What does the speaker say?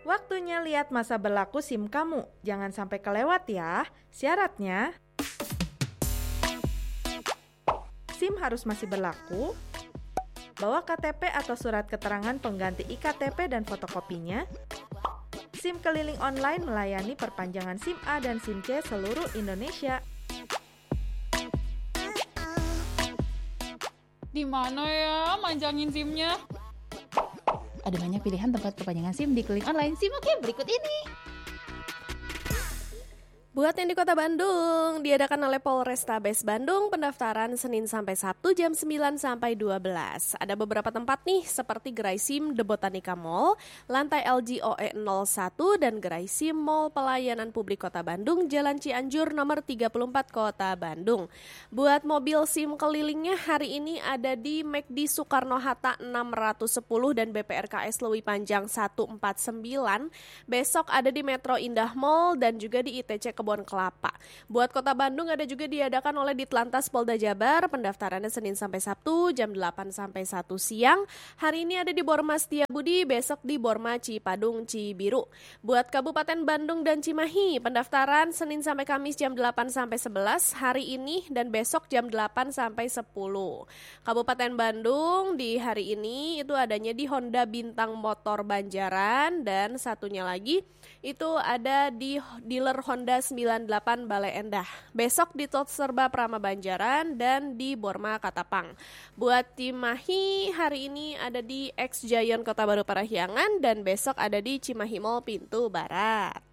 Waktunya lihat masa berlaku SIM kamu. Jangan sampai kelewat ya. Syaratnya, SIM harus masih berlaku, bawa KTP atau surat keterangan pengganti iktp dan fotokopinya. SIM keliling online melayani perpanjangan SIM A dan SIM C seluruh Indonesia. Di mana ya manjangin SIM-nya? Ada banyak pilihan tempat perpanjangan SIM di keliling online. SIM oke, berikut ini. Buat yang di Kota Bandung, diadakan oleh Polrestabes Bandung pendaftaran Senin sampai Sabtu jam 9 sampai 12. Ada beberapa tempat nih seperti Gerai SIM The Botanica Mall, lantai LGOE 01 dan Gerai SIM Mall Pelayanan Publik Kota Bandung, Jalan Cianjur nomor 34 Kota Bandung. Buat mobil SIM kelilingnya hari ini ada di McD Soekarno-Hatta 610 dan BPRKS Lewi Panjang 149. Besok ada di Metro Indah Mall dan juga di ITC Kebon Kelapa. Buat Kota Bandung ada juga diadakan oleh Ditlantas Polda Jabar, pendaftarannya Senin sampai Sabtu jam 8 sampai 1 siang. Hari ini ada di Borma Setiabudi, besok di Borma Cipadung Cibiru. Buat Kabupaten Bandung dan Cimahi, pendaftaran Senin sampai Kamis jam 8 sampai 11, hari ini dan besok jam 8 sampai 10. Kabupaten Bandung di hari ini itu adanya di Honda Bintang Motor Banjaran dan satunya lagi itu ada di dealer Honda 98 Bale Endah. Besok di Tot Serba Prama Banjaran dan di Borma Katapang. Buat Cimahi hari ini ada di X Giant Kota Baru Parahyangan dan besok ada di Cimahi Mall Pintu Barat.